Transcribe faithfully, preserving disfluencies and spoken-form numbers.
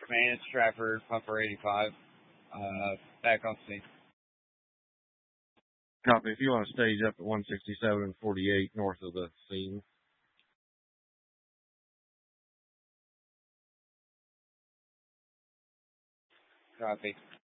Man, it's Trafford, Pumper eighty-five. Uh, back on scene. Copy. If you want to stage up at one sixty-seven and forty-eight north of the scene. Copy.